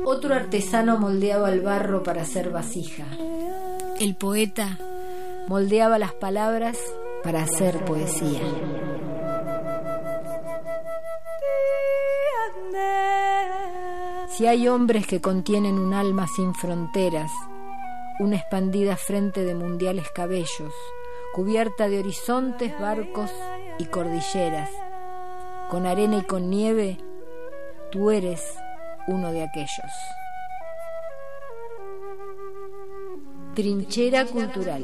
Otro artesano moldeaba el barro para hacer vasija. El poeta moldeaba las palabras para hacer poesía. Si hay hombres que contienen un alma sin fronteras, una expandida frente de mundiales cabellos, cubierta de horizontes, barcos y cordilleras, con arena y con nieve, tú eres uno de aquellos. Trinchera cultural.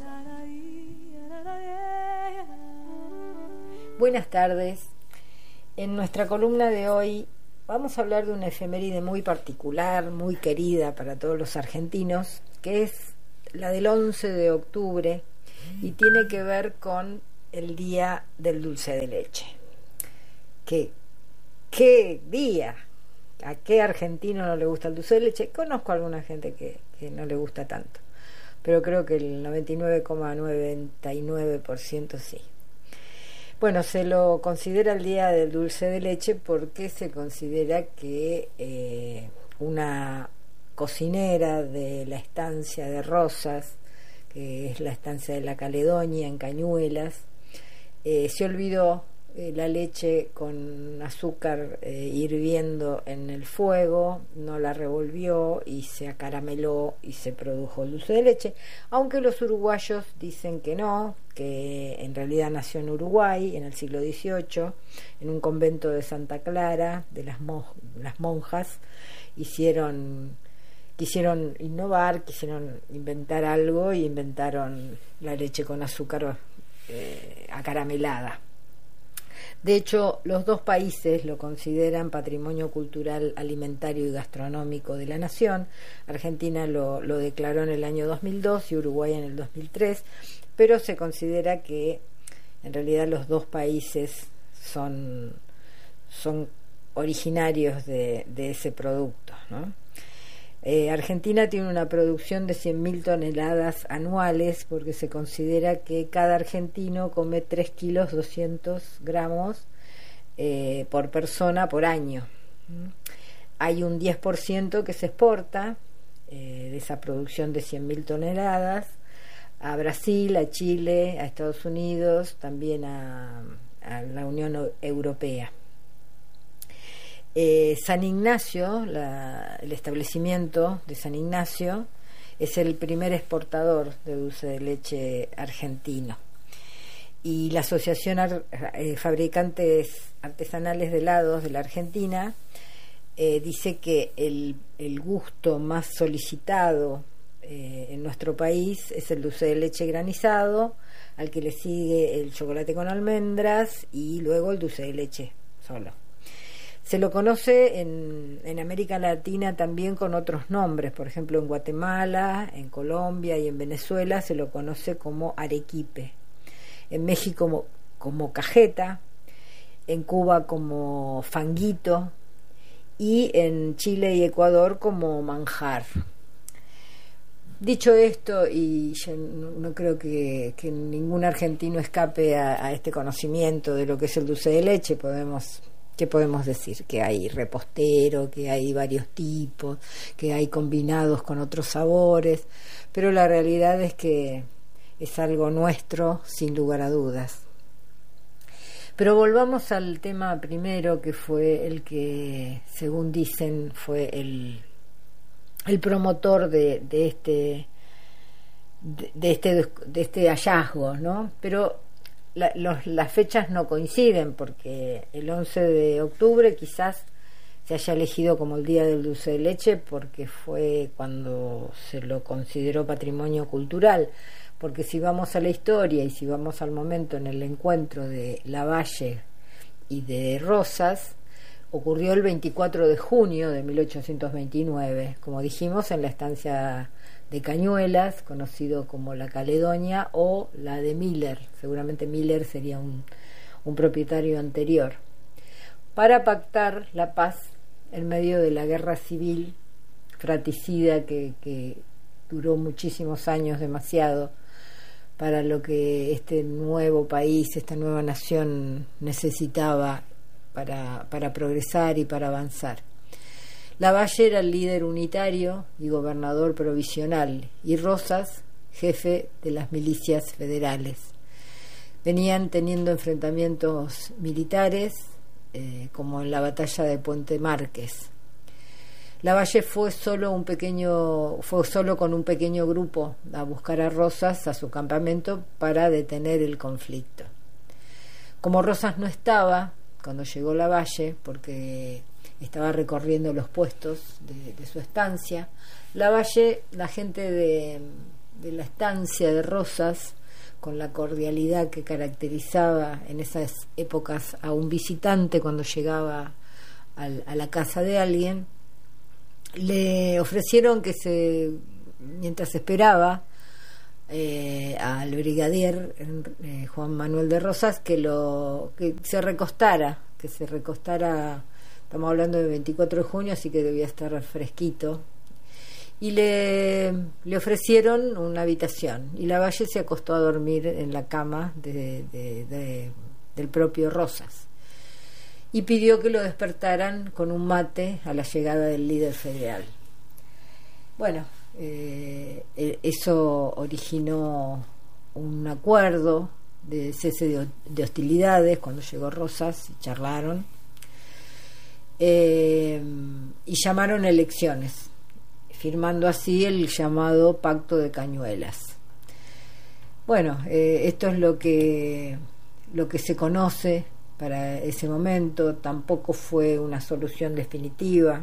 Buenas tardes. En nuestra columna de hoy vamos a hablar de una efeméride muy particular, muy querida para todos los argentinos, que es la del 11 de octubre y tiene que ver con el Día del Dulce de Leche. ¿Qué día? ¿A qué argentino no le gusta el dulce de leche? Conozco a alguna gente que no le gusta tanto, pero creo que el 99,99% sí. Bueno, se lo considera el Día del Dulce de Leche porque se considera que una cocinera de la estancia de Rosas, que es la estancia de la Caledonia en Cañuelas, se olvidó la leche con azúcar hirviendo en el fuego, no la revolvió y se acarameló y se produjo el dulce de leche, aunque los uruguayos dicen que no, que en realidad nació en Uruguay en el siglo XVIII, en un convento de Santa Clara, de las monjas quisieron innovar, quisieron inventar algo y inventaron la leche con azúcar acaramelada. De hecho, los dos países lo consideran patrimonio cultural, alimentario y gastronómico de la nación. Argentina lo declaró en el año 2002 y Uruguay en el 2003, pero se considera que en realidad los dos países son originarios de ese producto, ¿no? Argentina tiene una producción de 100.000 toneladas anuales porque se considera que cada argentino come 3 kilos 200 gramos por persona por año. Hay un 10% que se exporta de esa producción de 100.000 toneladas a Brasil, a Chile, a Estados Unidos, también a la Unión Europea. San Ignacio, el establecimiento de San Ignacio, es el primer exportador de dulce de leche argentino. Y la Asociación Fabricantes Artesanales de Helados de la Argentina dice que el gusto más solicitado en nuestro país es el dulce de leche granizado, al que le sigue el chocolate con almendras y luego el dulce de leche solo. Se lo conoce en América Latina también con otros nombres, por ejemplo en Guatemala, en Colombia y en Venezuela se lo conoce como arequipe, en México como cajeta, en Cuba como fanguito y en Chile y Ecuador como manjar. Dicho esto, y yo no creo que ningún argentino escape a este conocimiento de lo que es el dulce de leche, ¿qué podemos decir? Que hay repostero, que hay varios tipos, que hay combinados con otros sabores, pero la realidad es que es algo nuestro, sin lugar a dudas. Pero volvamos al tema primero, que fue el que, según dicen, fue el promotor de este hallazgo, ¿no? Pero las fechas no coinciden, porque el 11 de octubre quizás se haya elegido como el Día del Dulce de Leche porque fue cuando se lo consideró patrimonio cultural, porque si vamos a la historia y si vamos al momento en el encuentro de Lavalle y de Rosas, ocurrió el 24 de junio de 1829, como dijimos, en la estancia de Cañuelas, conocido como la Caledonia o la de Miller. Seguramente Miller sería un propietario anterior, para pactar la paz en medio de la guerra civil fratricida que duró muchísimos años, demasiado para lo que este nuevo país, esta nueva nación necesitaba para progresar y para avanzar. Lavalle era el líder unitario y gobernador provisional, y Rosas, jefe de las milicias federales. Venían teniendo enfrentamientos militares, como en la batalla de Puente Márquez. Lavalle fue solo con un pequeño grupo a buscar a Rosas a su campamento para detener el conflicto. Como Rosas no estaba cuando llegó Lavalle, porque estaba recorriendo los puestos de su estancia, Lavalle, la gente de la estancia de Rosas, con la cordialidad que caracterizaba en esas épocas a un visitante cuando llegaba a la casa de alguien, le ofrecieron que mientras esperaba al brigadier Juan Manuel de Rosas, que se recostara, estamos hablando del 24 de junio, así que debía estar fresquito, y le ofrecieron una habitación, y Lavalle se acostó a dormir en la cama del propio Rosas, y pidió que lo despertaran con un mate a la llegada del líder federal. Bueno, eso originó un acuerdo de cese de hostilidades cuando llegó Rosas, y charlaron, y llamaron elecciones, firmando así el llamado Pacto de Cañuelas. Bueno, esto es lo que se conoce para ese momento. Tampoco fue una solución definitiva.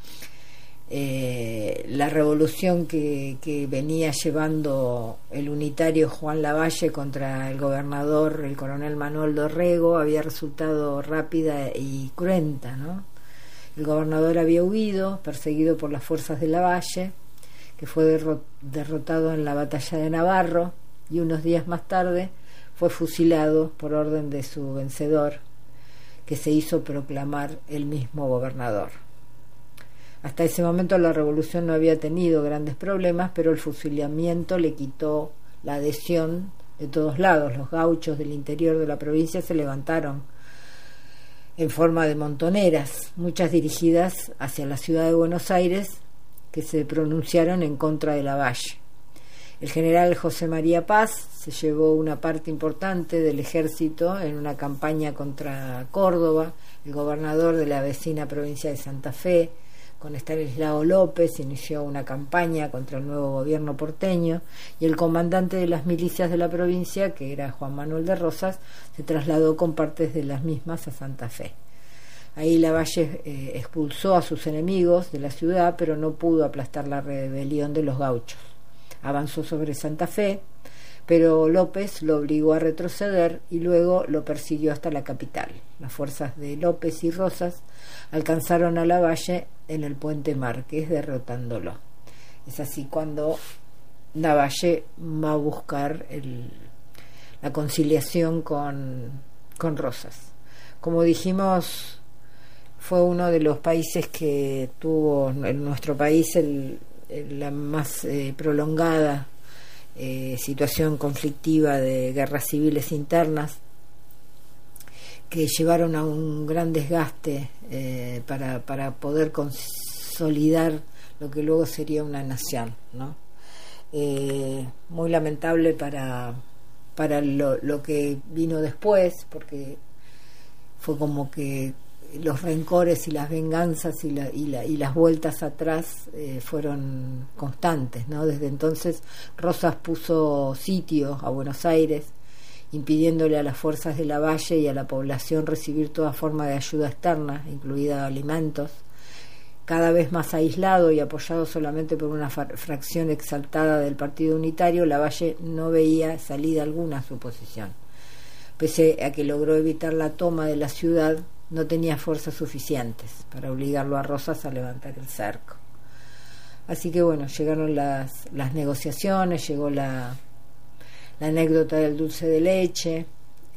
La revolución que venía llevando el unitario Juan Lavalle contra el gobernador, el coronel Manuel Dorrego, había resultado rápida y cruenta, ¿no? El gobernador había huido, perseguido por las fuerzas de Lavalle, que fue derrotado en la batalla de Navarro, y unos días más tarde fue fusilado por orden de su vencedor, que se hizo proclamar el mismo gobernador. Hasta ese momento la revolución no había tenido grandes problemas, pero el fusilamiento le quitó la adhesión de todos lados. Los gauchos del interior de la provincia se levantaron en forma de montoneras, muchas dirigidas hacia la ciudad de Buenos Aires, que se pronunciaron en contra de Lavalle. El general José María Paz se llevó una parte importante del ejército en una campaña contra Córdoba. El gobernador de la vecina provincia de Santa Fe, con Estanislao López, inició una campaña contra el nuevo gobierno porteño, y el comandante de las milicias de la provincia, que era Juan Manuel de Rosas, se trasladó con partes de las mismas a Santa Fe. Ahí Lavalle expulsó a sus enemigos de la ciudad, pero no pudo aplastar la rebelión de los gauchos. Avanzó sobre Santa Fe, pero López lo obligó a retroceder y luego lo persiguió hasta la capital. Las fuerzas de López y Rosas alcanzaron a Lavalle en el Puente Márquez, derrotándolo. Es así cuando Lavalle va a buscar la conciliación con Rosas. Como dijimos, fue uno de los países que tuvo en nuestro país la más prolongada situación conflictiva de guerras civiles internas, que llevaron a un gran desgaste para poder consolidar lo que luego sería una nación, ¿no? Muy lamentable para lo que vino después, porque fue como que los rencores y las venganzas y las vueltas atrás fueron constantes, ¿no? Desde entonces Rosas puso sitio a Buenos Aires, impidiéndole a las fuerzas de Lavalle y a la población recibir toda forma de ayuda externa, incluida alimentos. Cada vez más aislado y apoyado solamente por una fracción exaltada del Partido Unitario, Lavalle no veía salida alguna a su posición. Pese a que logró evitar la toma de la ciudad, no tenía fuerzas suficientes para obligarlo a Rosas a levantar el cerco. Así que bueno, llegaron las negociaciones, llegó la anécdota del dulce de leche,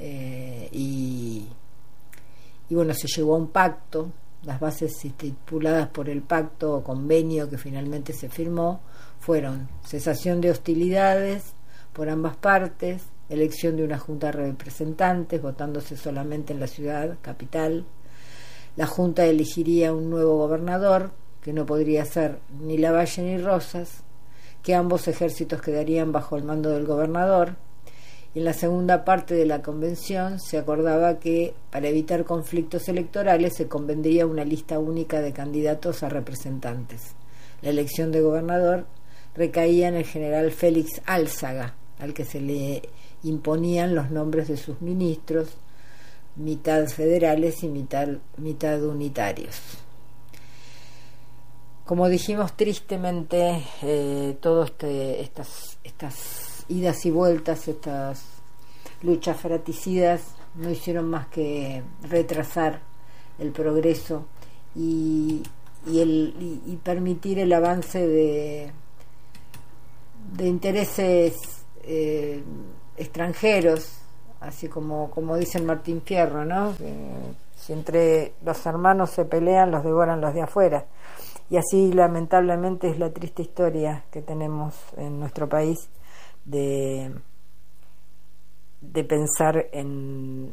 y bueno, se llegó a un pacto. Las bases estipuladas por el pacto o convenio que finalmente se firmó fueron cesación de hostilidades por ambas partes, elección de una junta de representantes, votándose solamente en la ciudad capital. La junta elegiría un nuevo gobernador, que que no podría ser ni Lavalle ni Rosas, que ambos ejércitos quedarían bajo el mando del gobernador. Y en la segunda parte de la convención se acordaba que para evitar conflictos electorales se convendría una lista única de candidatos a representantes. La elección de gobernador recaía en el general Félix Álzaga, al que se le imponían los nombres de sus ministros, mitad federales y mitad unitarios. Como dijimos, tristemente, todas estas idas y vueltas, estas luchas fratricidas no hicieron más que retrasar el progreso y permitir el avance de intereses extranjeros, así como dice Martín Fierro, ¿no? Si entre los hermanos se pelean, los devoran los de afuera. Y así, lamentablemente, es la triste historia que tenemos en nuestro país de pensar en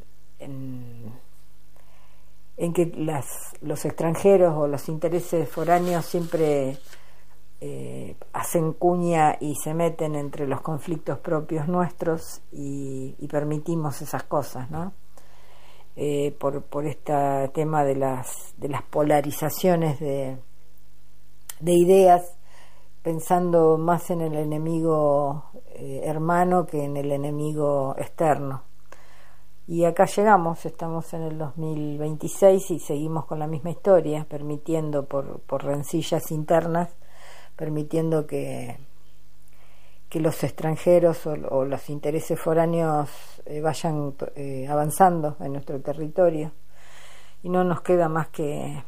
que los extranjeros o los intereses foráneos siempre hacen cuña y se meten entre los conflictos propios nuestros y permitimos esas cosas, ¿no? Por este tema de las polarizaciones de ideas, pensando más en el enemigo hermano que en el enemigo externo. Y acá llegamos, estamos en el 2026 y seguimos con la misma historia, permitiendo por rencillas internas, permitiendo que los extranjeros o los intereses foráneos vayan avanzando en nuestro territorio. Y no nos queda más que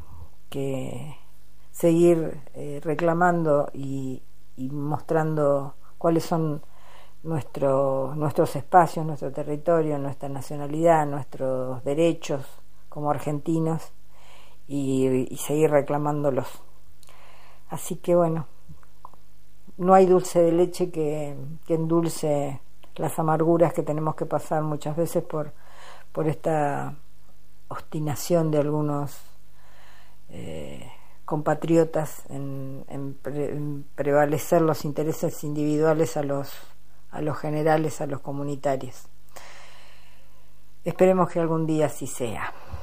seguir reclamando y mostrando cuáles son nuestros espacios, nuestro territorio, nuestra nacionalidad, nuestros derechos como argentinos y seguir reclamándolos. Así que bueno, no hay dulce de leche que endulce las amarguras que tenemos que pasar muchas veces por esta obstinación de algunos compatriotas en prevalecer los intereses individuales a los generales, a los comunitarios. Esperemos que algún día así sea.